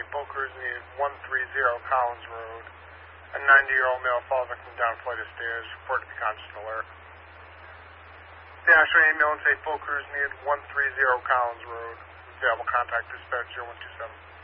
full crews needed 130 Collins Road. A 90-year-old male falls victim down a flight of stairs. Report to be conscious and alert. The Ashland ambulance, a full crews needed 130 Collins Road. Available, contact dispatch 0127.